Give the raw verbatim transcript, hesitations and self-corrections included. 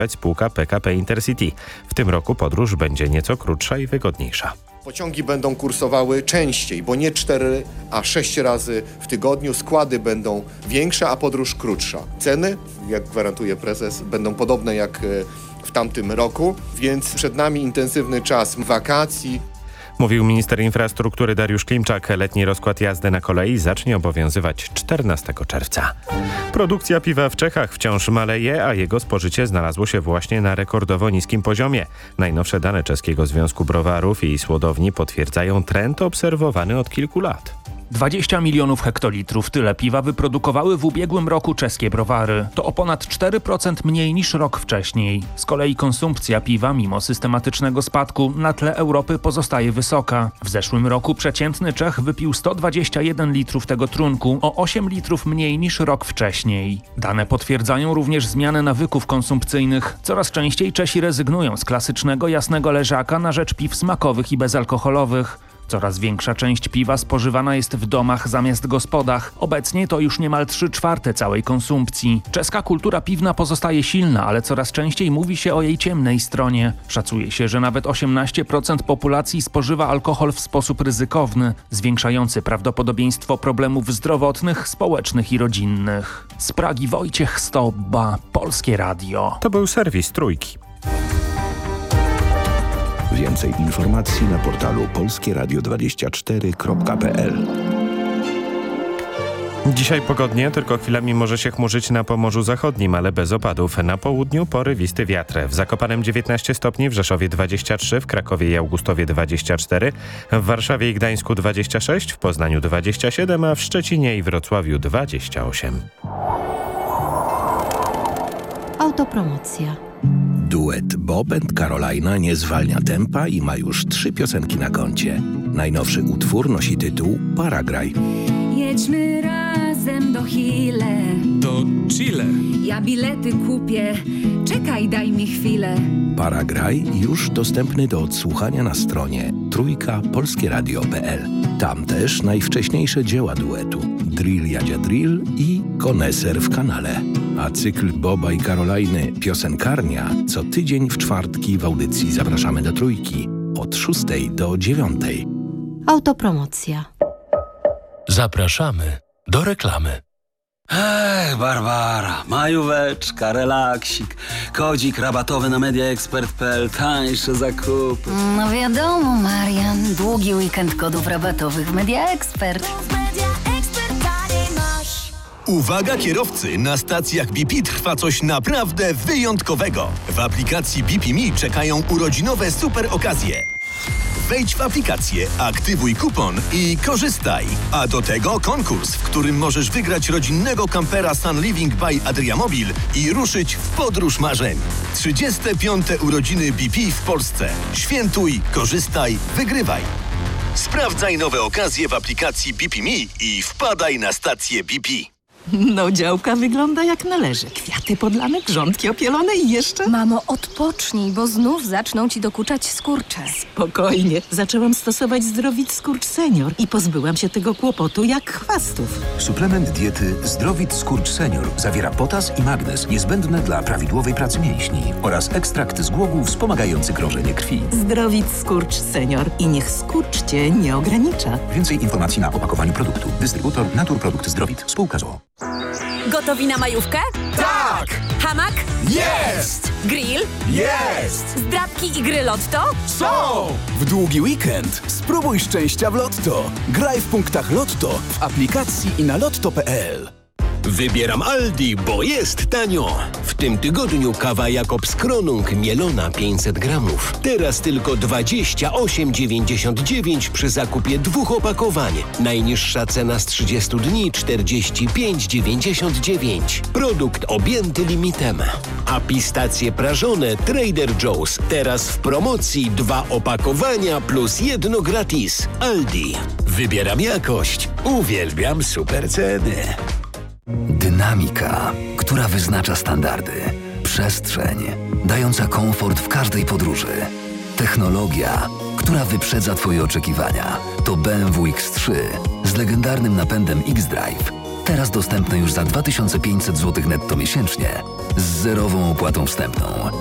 spółka P K P Intercity. W tym roku podróż będzie nieco krótsza i wygodniejsza. Pociągi będą kursowały częściej, bo nie cztery, a sześć razy w tygodniu. Składy będą większe, a podróż krótsza. Ceny, jak gwarantuje prezes, będą podobne jak w tamtym roku, więc przed nami intensywny czas wakacji. Mówił minister infrastruktury Dariusz Klimczak. Letni rozkład jazdy na kolei zacznie obowiązywać czternastego czerwca. Produkcja piwa w Czechach wciąż maleje, a jego spożycie znalazło się właśnie na rekordowo niskim poziomie. Najnowsze dane Czeskiego Związku Browarów i Słodowni potwierdzają trend obserwowany od kilku lat. dwadzieścia milionów hektolitrów tyle piwa wyprodukowały w ubiegłym roku czeskie browary. To o ponad cztery procent mniej niż rok wcześniej. Z kolei konsumpcja piwa, mimo systematycznego spadku, na tle Europy pozostaje wysoka. W zeszłym roku przeciętny Czech wypił sto dwadzieścia jeden litrów tego trunku, o osiem litrów mniej niż rok wcześniej. Dane potwierdzają również zmianę nawyków konsumpcyjnych. Coraz częściej Czesi rezygnują z klasycznego jasnego leżaka na rzecz piw smakowych i bezalkoholowych. Coraz większa część piwa spożywana jest w domach zamiast gospodach. Obecnie to już niemal trzy czwarte całej konsumpcji. Czeska kultura piwna pozostaje silna, ale coraz częściej mówi się o jej ciemnej stronie. Szacuje się, że nawet osiemnaście procent populacji spożywa alkohol w sposób ryzykowny, zwiększający prawdopodobieństwo problemów zdrowotnych, społecznych i rodzinnych. Z Pragi Wojciech Stobba, Polskie Radio. To był serwis Trójki. Więcej informacji na portalu polskie radio dwadzieścia cztery kropka p l. Dzisiaj pogodnie, tylko chwilami może się chmurzyć na Pomorzu Zachodnim, ale bez opadów. Na południu porywisty wiatr. W Zakopanem dziewiętnaście stopni, w Rzeszowie dwadzieścia trzy, w Krakowie i Augustowie dwadzieścia cztery, w Warszawie i Gdańsku dwadzieścia sześć, w Poznaniu dwadzieścia siedem, a w Szczecinie i Wrocławiu dwadzieścia osiem. Autopromocja. Duet Bob and Carolina nie zwalnia tempa i ma już trzy piosenki na koncie. Najnowszy utwór nosi tytuł Paragraj. Jedźmy razem do Chile. Do Chile. Ja bilety kupię. Czekaj, daj mi chwilę. Paragraj już dostępny do odsłuchania na stronie trójka polskie radio kropka p l. Tam też najwcześniejsze dzieła duetu Drill Jadzia Drill i Koneser w kanale. A cykl Boba i Karoliny Piosenkarnia co tydzień w czwartki w audycji Zapraszamy do Trójki od szóstej do dziewiątej. Autopromocja. Zapraszamy do reklamy. Ech, Barbara, majóweczka, relaksik, kodzik rabatowy na mediaexpert kropka p l, tańsze zakupy. No wiadomo, Marian, długi weekend kodów rabatowych w MediaExpert. Uwaga kierowcy, na stacjach B P trwa coś naprawdę wyjątkowego. W aplikacji B P M E czekają urodzinowe super okazje. Wejdź w aplikację, aktywuj kupon i korzystaj. A do tego konkurs, w którym możesz wygrać rodzinnego kampera Sun Living by Adriamobil i ruszyć w podróż marzeń. trzydzieste piąte urodziny B P w Polsce. Świętuj, korzystaj, wygrywaj. Sprawdzaj nowe okazje w aplikacji B P M E i wpadaj na stację B P. No, działka wygląda jak należy. Kwiaty podlane, grządki opielone i jeszcze... Mamo, odpocznij, bo znów zaczną ci dokuczać skurcze. Spokojnie. Zaczęłam stosować Zdrowit Skurcz Senior i pozbyłam się tego kłopotu jak chwastów. Suplement diety Zdrowit Skurcz Senior zawiera potas i magnez niezbędne dla prawidłowej pracy mięśni oraz ekstrakt z głogów wspomagający krążenie krwi. Zdrowit Skurcz Senior i niech skurcz cię nie ogranicza. Więcej informacji na opakowaniu produktu. Dystrybutor Naturprodukt Zdrowit. Spółka z o o. Gotowi na majówkę? Tak! Hamak? Jest! Grill? Jest! Zdrabki i gry Lotto? Są! W długi weekend spróbuj szczęścia w Lotto. Graj w punktach Lotto w aplikacji i na lotto kropka p l. Wybieram Aldi, bo jest tanio. W tym tygodniu kawa Jakobs Kronung mielona pięćset gramów. Teraz tylko dwadzieścia osiem dziewięćdziesiąt dziewięć przy zakupie dwóch opakowań. Najniższa cena z trzydziestu dni czterdzieści pięć dziewięćdziesiąt dziewięć. Produkt objęty limitem. A pistacje prażone Trader Joe's. Teraz w promocji dwa opakowania plus jedno gratis. Aldi. Wybieram jakość. Uwielbiam super ceny. Dynamika, która wyznacza standardy. Przestrzeń, dająca komfort w każdej podróży. Technologia, która wyprzedza Twoje oczekiwania. To B M W X trzy z legendarnym napędem X-Drive. Teraz dostępne już za dwa tysiące pięćset złotych netto miesięcznie z zerową opłatą wstępną.